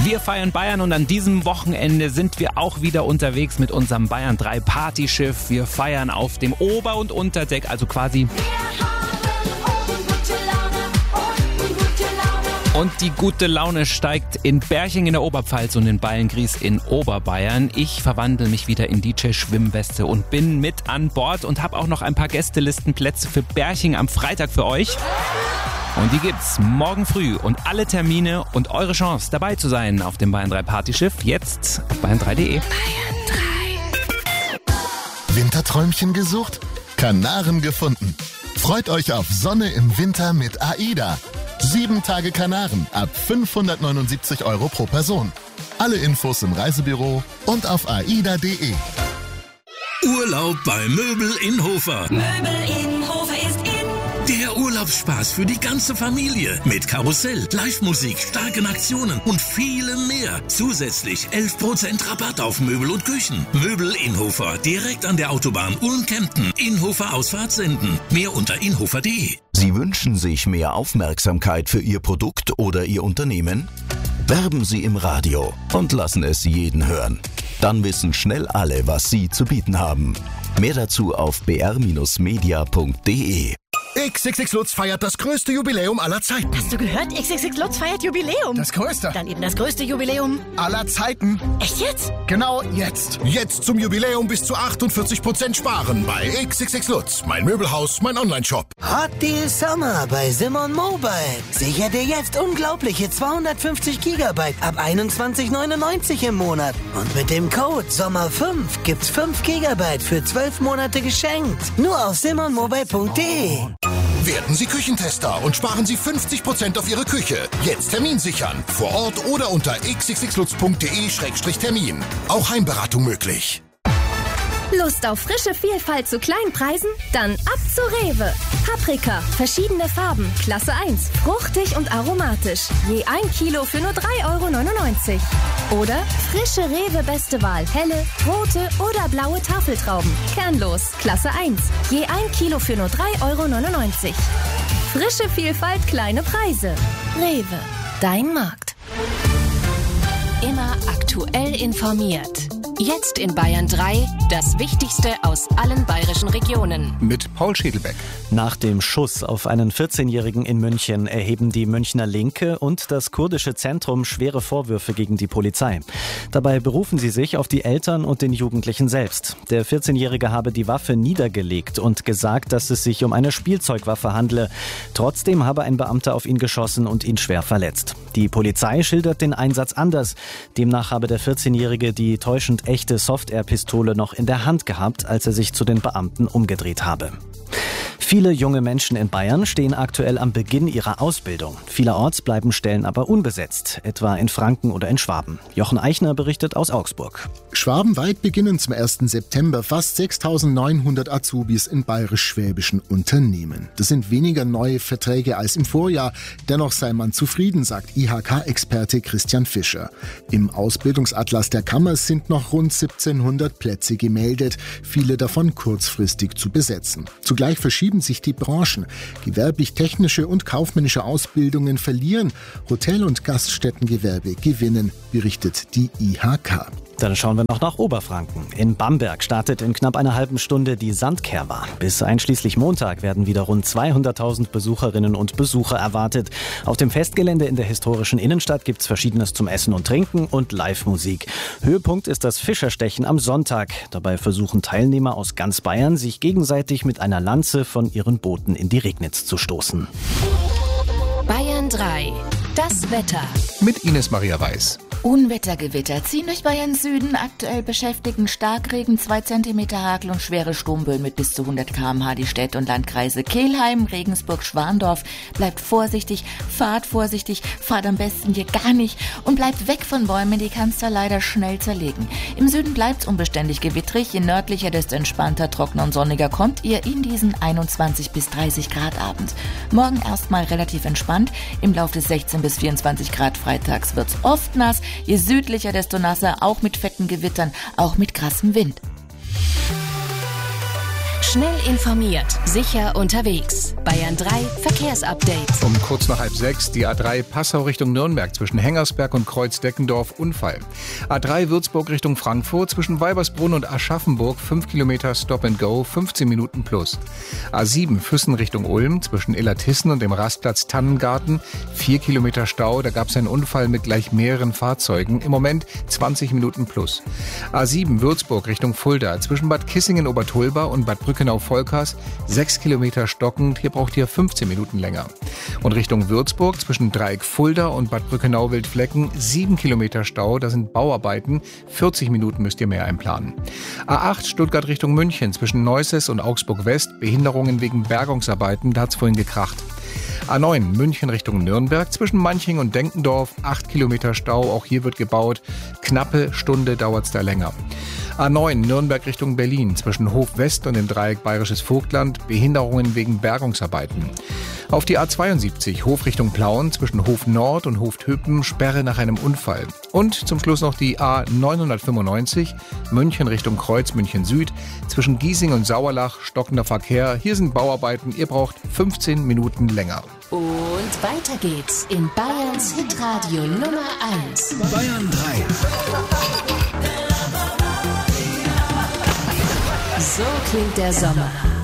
Wir feiern Bayern und an diesem Wochenende sind wir auch wieder unterwegs mit unserem Bayern 3 Partyschiff. Wir feiern auf dem Ober- und Unterdeck, also quasi. Und die gute Laune steigt in Berching in der Oberpfalz und in Beilngries in Oberbayern. Ich verwandle mich wieder in DJ-Schwimmweste und bin mit an Bord und habe auch noch ein paar Gästelistenplätze für Berching am Freitag für euch. Und die gibt's morgen früh und alle Termine und eure Chance dabei zu sein auf dem Bayern 3 Partyschiff jetzt auf bayern3.de. Bayern 3. Winterträumchen gesucht? Kanaren gefunden. Freut euch auf Sonne im Winter mit AIDA. 7 Tage Kanaren ab 579 € pro Person. Alle Infos im Reisebüro und auf aida.de. Urlaub bei Möbel in Hofer. Möbel in Hofer ist in. Der Urlaubsspaß für die ganze Familie. Mit Karussell, Live-Musik, starken Aktionen und vielem mehr. Zusätzlich 11% Rabatt auf Möbel und Küchen. Möbel in Hofer, direkt an der Autobahn Ulm-Kempten. Inhofer Ausfahrt senden. Mehr unter inhofer.de. Sie wünschen sich mehr Aufmerksamkeit für Ihr Produkt oder Ihr Unternehmen? Werben Sie im Radio und lassen es jeden hören. Dann wissen schnell alle, was Sie zu bieten haben. Mehr dazu auf br-media.de. XXX Lutz feiert das größte Jubiläum aller Zeiten. Hast du gehört? XXX Lutz feiert Jubiläum. Das größte. Dann eben das größte Jubiläum aller Zeiten. Echt jetzt? Genau jetzt. Jetzt zum Jubiläum bis zu 48% sparen bei XXX Lutz. Mein Möbelhaus, mein Onlineshop. Hot Deal Summer bei Simon Mobile. Sicher dir jetzt unglaubliche 250 GB ab 21,99 im Monat. Und mit dem Code SOMMER5 gibt's 5 GB für 12 Monate geschenkt. Nur auf simonmobile.de. Werden Sie Küchentester und sparen Sie 50% auf Ihre Küche. Jetzt Termin sichern. Vor Ort oder unter xxxlutz.de/termin. Auch Heimberatung möglich. Lust auf frische Vielfalt zu kleinen Preisen? Dann ab zu Rewe. Paprika, verschiedene Farben, Klasse 1, fruchtig und aromatisch. Je 1 Kilo für nur 3,99 €. Oder frische Rewe Beste Wahl, helle, rote oder blaue Tafeltrauben. Kernlos, Klasse 1. Je 1 Kilo für nur 3,99 €. Frische Vielfalt, kleine Preise. Rewe, dein Markt. Immer aktuell informiert. Jetzt in Bayern 3 das Wichtigste aus allen bayerischen Regionen. Mit Paul Schädelbeck. Nach dem Schuss auf einen 14-Jährigen in München erheben die Münchner Linke und das kurdische Zentrum schwere Vorwürfe gegen die Polizei. Dabei berufen sie sich auf die Eltern und den Jugendlichen selbst. Der 14-Jährige habe die Waffe niedergelegt und gesagt, dass es sich um eine Spielzeugwaffe handle. Trotzdem habe ein Beamter auf ihn geschossen und ihn schwer verletzt. Die Polizei schildert den Einsatz anders. Demnach habe der 14-Jährige die täuschend echte Soft-Air-Pistole noch in der Hand gehabt, als er sich zu den Beamten umgedreht habe. Viele junge Menschen in Bayern stehen aktuell am Beginn ihrer Ausbildung. Vielerorts bleiben Stellen aber unbesetzt, etwa in Franken oder in Schwaben. Jochen Eichner berichtet aus Augsburg. Schwabenweit beginnen zum 1. September fast 6.900 Azubis in bayerisch-schwäbischen Unternehmen. Das sind weniger neue Verträge als im Vorjahr. Dennoch sei man zufrieden, sagt IHK-Experte Christian Fischer. Im Ausbildungsatlas der Kammer sind noch rund 1700 Plätze gemeldet, viele davon kurzfristig zu besetzen. Zugleich verschieben sich die Branchen. Gewerblich-technische und kaufmännische Ausbildungen verlieren, Hotel- und Gaststättengewerbe gewinnen, berichtet die IHK. Dann schauen wir noch nach Oberfranken. In Bamberg startet in knapp einer halben Stunde die Sandkerwa. Bis einschließlich Montag werden wieder rund 200.000 Besucherinnen und Besucher erwartet. Auf dem Festgelände in der historischen Innenstadt gibt's Verschiedenes zum Essen und Trinken und Live-Musik. Höhepunkt ist das Fischerstechen am Sonntag. Dabei versuchen Teilnehmer aus ganz Bayern, sich gegenseitig mit einer Lanze von ihren Booten in die Regnitz zu stoßen. Bayern 3. Das Wetter. Mit Ines Maria Weiß. Unwettergewitter ziehen durch Bayerns Süden. Aktuell beschäftigen Starkregen, 2 cm Hagel und schwere Sturmböen mit bis zu 100 km/h die Städte und Landkreise Kelheim, Regensburg, Schwandorf. Bleibt vorsichtig, fahrt am besten hier gar nicht und bleibt weg von Bäumen, die kann's da leider schnell zerlegen. Im Süden bleibt's unbeständig gewittrig, je nördlicher, desto entspannter, trockener und sonniger kommt ihr in diesen 21 bis 30 Grad abends. Morgen erstmal relativ entspannt, im Lauf des 16 bis 24 Grad freitags wird's oft nass. Je südlicher, desto nasser, auch mit fetten Gewittern, auch mit krassem Wind. Schnell informiert, sicher unterwegs. Bayern 3 Verkehrsupdate. Um kurz nach 5:30 die A3 Passau Richtung Nürnberg zwischen Hengersberg und Kreuzdeckendorf Unfall. A3 Würzburg Richtung Frankfurt zwischen Weibersbrunn und Aschaffenburg 5 Kilometer Stop and Go, 15 Minuten plus. A7 Füssen Richtung Ulm zwischen Illertissen und dem Rastplatz Tannengarten 4 Kilometer Stau. Da gab es einen Unfall mit gleich mehreren Fahrzeugen. Im Moment 20 Minuten plus. A7 Würzburg Richtung Fulda zwischen Bad Kissingen-Obertulba und Bad Brückenau-Volkers 6 Kilometer stockend. Hier braucht ihr 15 Minuten länger. Und Richtung Würzburg zwischen Dreieck Fulda und Bad Brückenau-Wildflecken 7 Kilometer Stau. Da sind Bauarbeiten. 40 Minuten müsst ihr mehr einplanen. A8 Stuttgart Richtung München zwischen Neusses und Augsburg West. Behinderungen wegen Bergungsarbeiten. Da hat es vorhin gekracht. A9 München Richtung Nürnberg zwischen Manching und Denkendorf 8 Kilometer Stau. Auch hier wird gebaut. Knappe Stunde dauert es da länger. A9 Nürnberg Richtung Berlin zwischen Hof West und dem Dreieck Bayerisches Vogtland. Behinderungen wegen Bergungsarbeiten. Auf die A72 Hof Richtung Plauen zwischen Hof Nord und Hof Töpen Sperre nach einem Unfall. Und zum Schluss noch die A995 München Richtung Kreuz München Süd zwischen Giesing und Sauerlach stockender Verkehr. Hier sind Bauarbeiten. Ihr braucht 15 Minuten länger. Und weiter geht's in Bayerns Hitradio Nummer 1. Bayern 3. So klingt der Sommer.